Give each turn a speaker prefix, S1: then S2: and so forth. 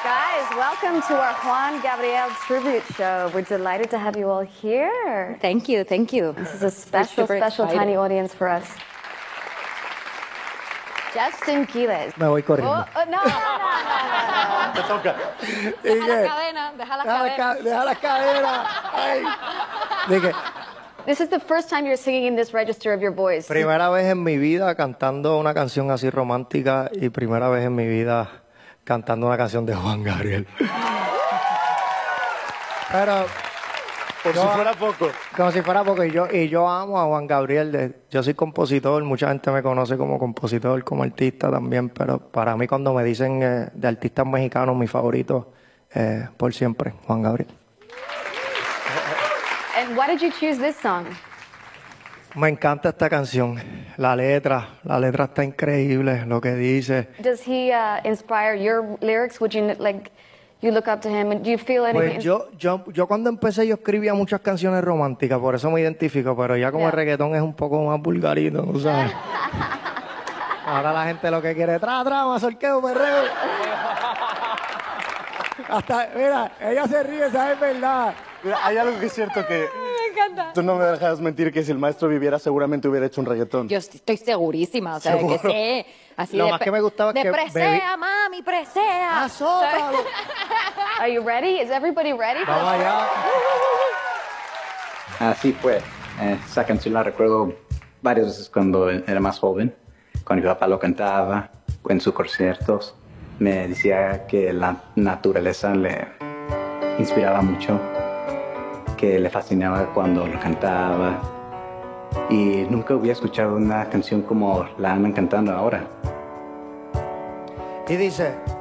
S1: Guys, welcome to our Juan Gabriel tribute show. We're delighted to have you all here.
S2: Thank you, thank you.
S1: This is a special tiny audience for us. Justin Quiles.
S3: Me voy corriendo.
S1: No.
S4: Te toca.
S2: Deja la cadena, deja las cadenas.
S3: Deja las cadenas. Ay. Dije,
S1: This is the first time you're singing in this register of your voice.
S3: primera vez en mi vida cantando una canción así romántica y primera vez en mi vida cantando una canción de Juan Gabriel. Pero
S4: Por si fuera poco.
S3: como si fuera poco, y yo amo a Juan Gabriel. Yo soy compositor, mucha gente me conoce como compositor, como artista también, pero para mí cuando me dicen de artistas mexicanos, mi favorito, por siempre, Juan Gabriel.
S1: And why did you choose this song?
S3: Me encanta esta canción, la letra está increíble, lo que dice.
S1: Does he inspire your lyrics? Would you you look up to him and do you feel anything?
S3: Pues yo cuando empecé yo escribía muchas canciones románticas, por eso me identifico, pero ya como el reggaetón es un poco más vulgarito, ¿no sabes? Ahora la gente lo que quiere es mazorqueo, perreo. Hasta, mira, ella se ríe, ¿sabes? Verdad.
S4: Mira, hay algo que es cierto que...
S2: Me encanta.
S4: Tú no me dejas mentir que si el maestro viviera seguramente hubiera hecho un reggaetón.
S2: Yo estoy segurísima, o sea, de que sé. Así
S3: Lo
S2: de
S3: más que me gustaba es
S2: de
S3: que
S2: presea, mami, presea.
S3: ¡Azótalo!
S1: Are you ready? Is everybody ready?
S3: Vamos allá.
S5: Así fue. Esa canción la recuerdo varias veces cuando era más joven, cuando mi papá lo cantaba, en sus conciertos. Me decía que la naturaleza le inspiraba mucho, que le fascinaba cuando lo cantaba. Y nunca hubiera escuchado una canción como la andan cantando ahora.
S3: Y dice...